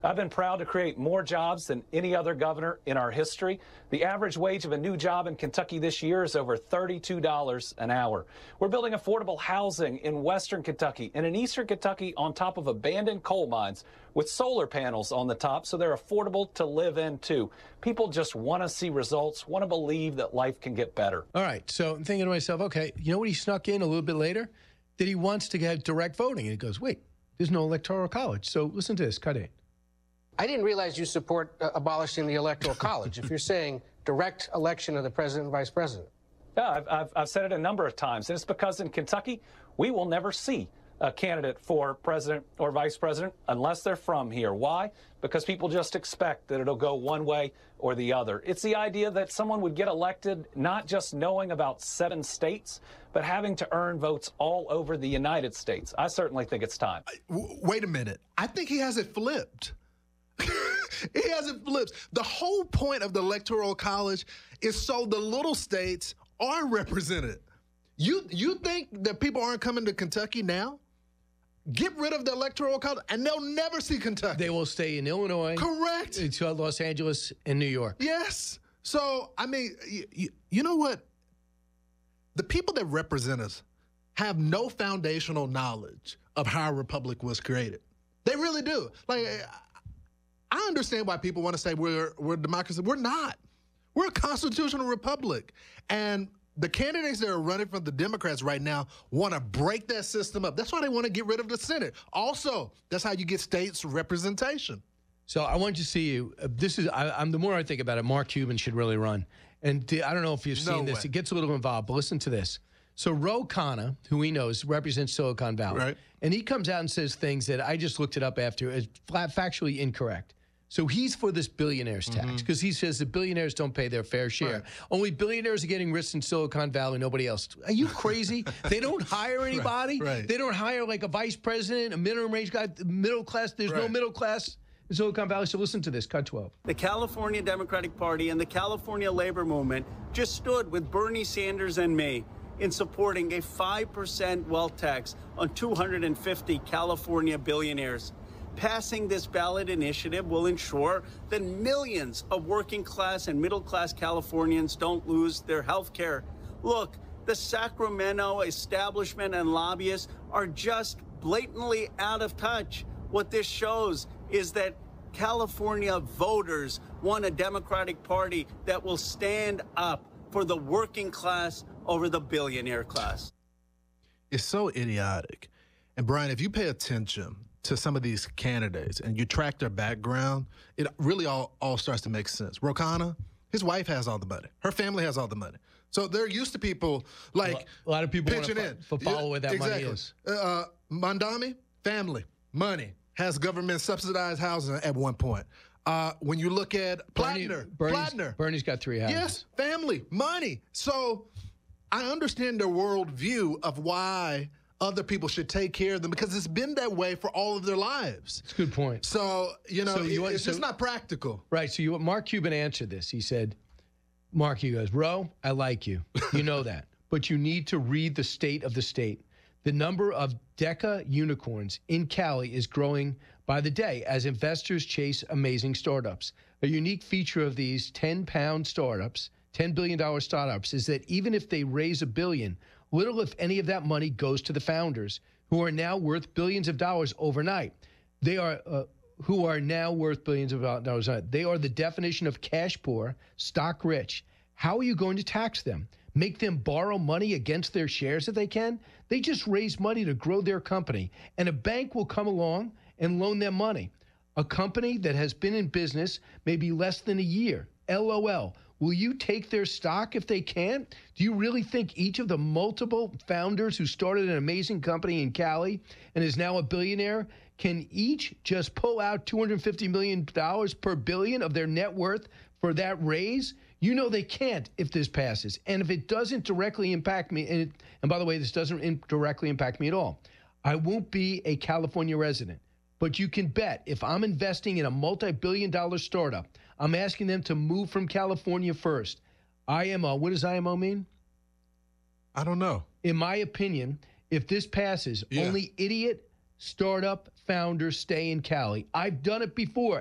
I've been proud to create more jobs than any other governor in our history. The average wage of a new job in Kentucky this year is over $32 an hour. We're building affordable housing in western Kentucky and in eastern Kentucky on top of abandoned coal mines with solar panels on the top so they're affordable to live in too. People just want to see results, want to believe that life can get better. All right, so I'm thinking to myself, okay, you know what he snuck in a little bit later? That he wants to have direct voting. And he goes, wait, there's no electoral college. So listen to this, cut in. I didn't realize you support abolishing the Electoral College if you're saying direct election of the president and vice president. Yeah, I've said it a number of times, and it's because in Kentucky, we will never see a candidate for president or vice president unless they're from here. Why? Because people just expect that it'll go one way or the other. It's the idea that someone would get elected not just knowing about 7 states, but having to earn votes all over the United States. I certainly think it's time. Wait a minute. I think he has it flipped. He hasn't flipped. The whole point of the Electoral College is so the little states are represented. You think that people aren't coming to Kentucky now? Get rid of the Electoral College, and they'll never see Kentucky. They will stay in Illinois. Correct. To Los Angeles and New York. Yes. So, I mean, you know what? The people that represent us have no foundational knowledge of how a republic was created. They really do. Like, I understand why people want to say we're a democracy. We're not. We're a constitutional republic. And the candidates that are running from the Democrats right now want to break that system up. That's why they want to get rid of the Senate. Also, that's how you get states representation. So I want to see you. I'm the more I think about it, Mark Cuban should really run. And I don't know if you've seen this. It gets a little involved, but listen to this. So Ro Khanna, who he knows, represents Silicon Valley. Right. And he comes out and says things that I just looked it up after as factually incorrect. So he's for this billionaires tax because he says the billionaires don't pay their fair share. Right. Only billionaires are getting rich in Silicon Valley, nobody else. Are you crazy? They don't hire anybody. Right. They don't hire like a vice president, a minimum wage guy, middle class. There's no middle class in Silicon Valley. So listen to this, cut 12. The California Democratic Party and the California labor movement just stood with Bernie Sanders and me in supporting a 5% wealth tax on 250 California billionaires. Passing this ballot initiative will ensure that millions of working class and middle class Californians don't lose their health care. Look, the Sacramento establishment and lobbyists are just blatantly out of touch. What this shows is that California voters want a Democratic Party that will stand up for the working class over the billionaire class. It's so idiotic. And Brian, if you pay attention to some of these candidates and you track their background, it really all starts to make sense. Ro Khanna, his wife has all the money. Her family has all the money. So they're used to people like a lot of people pitching in. Follow where that money is. Mamdani, family, money, has government subsidized housing at one point. When you look at Plattner. Bernie's got 3 houses. Yes, family, money. So I understand their worldview of why other people should take care of them because it's been that way for all of their lives. It's a good point. So, it's just not practical. Right. So Mark Cuban answered this. He said, Mark, he goes, Ro, I like you. You know that. But you need to read the state of the state. The number of Deca unicorns in Cali is growing by the day as investors chase amazing startups. A unique feature of these 10-pound startups, $10 billion startups, is that even if they raise $1 billion, little, if any, of that money goes to the founders, who are now worth billions of dollars overnight. They are who are now worth billions of dollars overnight. They are the definition of cash poor, stock rich. How are you going to tax them? Make them borrow money against their shares if they can? They just raise money to grow their company, and a bank will come along and loan them money. A company that has been in business maybe less than a year, LOL. Will you take their stock if they can? Do you really think each of the multiple founders who started an amazing company in Cali and is now a billionaire can each just pull out $250 million per billion of their net worth for that raise? You know they can't if this passes. And if it doesn't directly impact me, and by the way, this doesn't directly impact me at all, I won't be a California resident. But you can bet if I'm investing in a multi-billion-dollar startup, I'm asking them to move from California first. IMO, what does IMO mean? I don't know. In my opinion, if this passes, only idiot, startup founders stay in Cali. I've done it before.